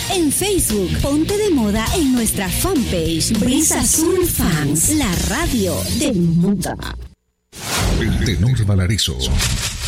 En Facebook, ponte de moda en nuestra fanpage Brisa Azul Fans, la radio del mundo. El tenor Valarizo